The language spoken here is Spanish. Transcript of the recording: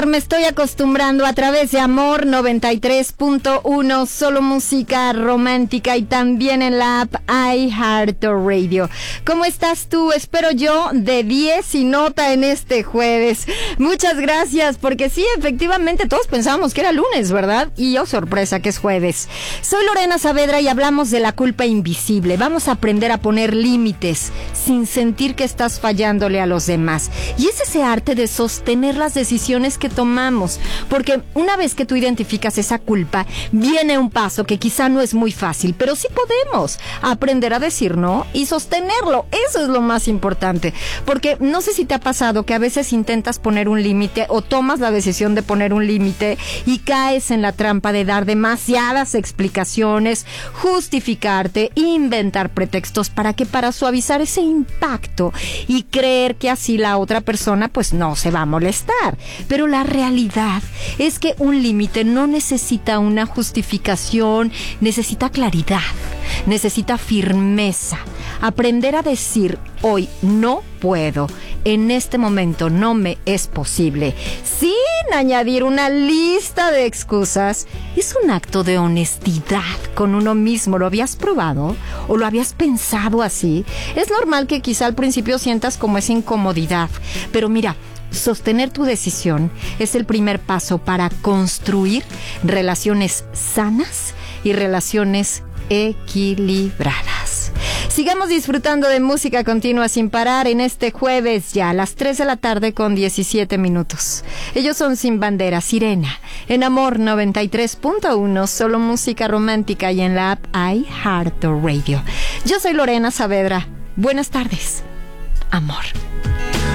Me estoy acostumbrando a través de Amor 93.1, solo música romántica, y también en la app iHeartRadio. ¿Cómo estás tú? Espero yo de 10 y nota en este jueves. Muchas gracias, porque sí, efectivamente todos pensábamos que era lunes, ¿verdad? Y oh, sorpresa, que es jueves. Soy Lorena Saavedra y hablamos de la culpa invisible. Vamos a aprender a poner límites sin sentir que estás fallándole a los demás. Y es ese arte de sostener las decisiones que tomamos, porque una vez que tú identificas esa culpa, viene un paso que quizá no es muy fácil, pero sí podemos aprender a decir no y sostenerlo. Eso es lo más importante, porque no sé si te ha pasado que a veces intentas poner un límite o tomas la decisión de poner un límite y caes en la trampa de dar demasiadas explicaciones, justificarte, inventar pretextos para suavizar ese impacto y creer que así la otra persona pues no se va a molestar. Pero la realidad es que un límite no necesita una justificación, necesita claridad, necesita firmeza. Aprender a decir hoy no puedo, en este momento no me es posible, sin añadir una lista de excusas, es un acto de honestidad con uno mismo. ¿Lo habías probado o lo habías pensado así? Es normal que quizá al principio sientas como esa incomodidad, pero mira, sostener tu decisión es el primer paso para construir relaciones sanas y relaciones equilibradas. Sigamos disfrutando de música continua sin parar en este jueves, ya a las 3 de la tarde con 17 minutos. Ellos son Sin Bandera, Sirena, en Amor 93.1, solo música romántica, y en la app iHeartRadio. Yo soy Lorena Saavedra. Buenas tardes. Amor.